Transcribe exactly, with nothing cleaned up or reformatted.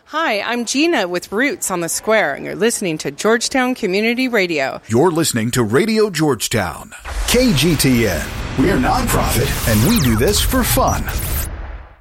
Hi, I'm Gina with Roots on the Square, and you're listening to Georgetown Community Radio. You're listening to Radio Georgetown. K G T N. We're nonprofit, and we do this for fun.